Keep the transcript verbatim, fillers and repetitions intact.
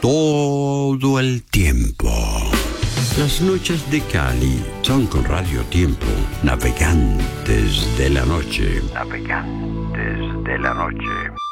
todo el tiempo. Las noches de Cali son con Radio Tiempo, navegantes de la noche. Navegantes de la noche.